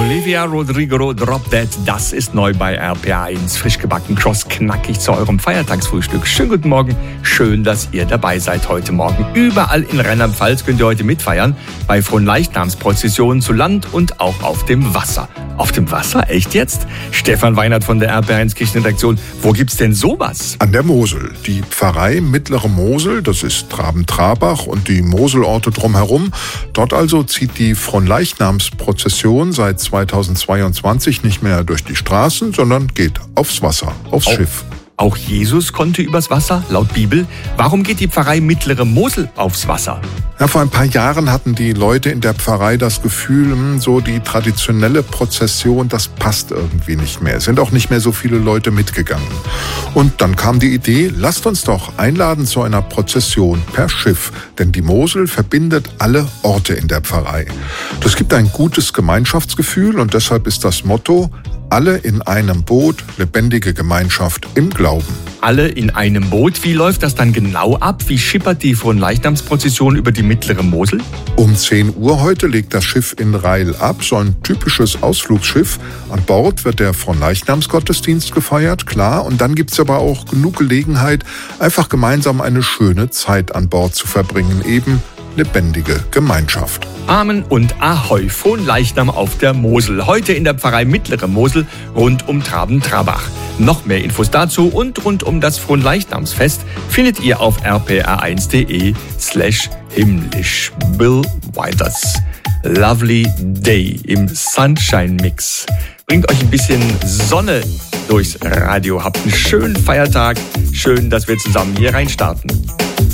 Olivia Rodrigo, Drop Dead, das ist neu bei RPA1. Frisch gebacken, crossknackig zu eurem Feiertagsfrühstück. Schönen guten Morgen, schön, dass ihr dabei seid heute Morgen. Überall in Rheinland-Pfalz könnt ihr heute mitfeiern. Bei Fronleichnamsprozessionen zu Land und auch auf dem Wasser. Auf dem Wasser? Echt jetzt? Stefan Weinert von der RPA1 Kirchenredaktion. Wo gibt's denn sowas? An der Mosel. Die Pfarrei Mittlere Mosel, das ist Traben-Trabach und die Moselorte drumherum. Dort also zieht die Fronleichnamsprozession seit 2022 nicht mehr durch die Straßen, sondern geht aufs Wasser, aufs Schiff. Auch Jesus konnte übers Wasser, laut Bibel. Warum geht die Pfarrei Mittlere Mosel aufs Wasser? Ja, vor ein paar Jahren hatten die Leute in der Pfarrei das Gefühl, so die traditionelle Prozession, das passt irgendwie nicht mehr. Es sind auch nicht mehr so viele Leute mitgegangen. Und dann kam die Idee, lasst uns doch einladen zu einer Prozession per Schiff. Denn die Mosel verbindet alle Orte in der Pfarrei. Das gibt ein gutes Gemeinschaftsgefühl und deshalb ist das Motto: alle in einem Boot, lebendige Gemeinschaft im Glauben. Alle in einem Boot. Wie läuft das dann genau ab? Wie schippert die Fronleichnamsprozession über die Mittlere Mosel? Um 10 Uhr heute legt das Schiff in Reil ab, so ein typisches Ausflugsschiff. An Bord wird der Fronleichnamsgottesdienst gefeiert, klar. Und dann gibt's aber auch genug Gelegenheit, einfach gemeinsam eine schöne Zeit an Bord zu verbringen. Eben lebendige Gemeinschaft. Amen und Ahoi, Fronleichnam auf der Mosel. Heute in der Pfarrei Mittlere Mosel rund um Traben-Trabach. Noch mehr Infos dazu und rund um das Fronleichnamsfest findet ihr auf rpr1.de/himmlisch. Bill Withers. Lovely Day im Sunshine Mix. Bringt euch ein bisschen Sonne durchs Radio. Habt einen schönen Feiertag. Schön, dass wir zusammen hier reinstarten.